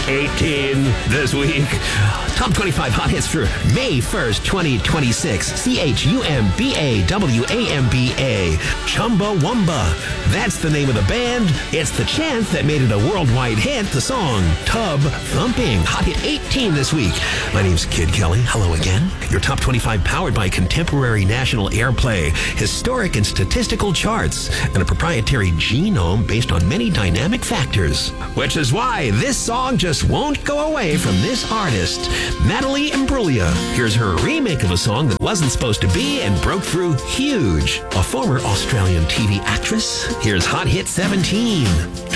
18 this week. Top 25 hot hits for May 1st, 2026. CHUMBAWAMBA. Chumbawamba. That's the name of the band. It's the chant that made it a worldwide hit. The song, Tub Thumping. Hot hit 18 this week. My name's Kid Kelly. Hello again. Your top 25 powered by contemporary national airplay, historic and statistical charts, and a proprietary genome based on many dynamic factors. Which is why this song just won't go away from this artist, Natalie Imbruglia. Here's her remake of a song that wasn't supposed to be and broke through huge. A former Australian TV actress. Here's Hot Hit 17.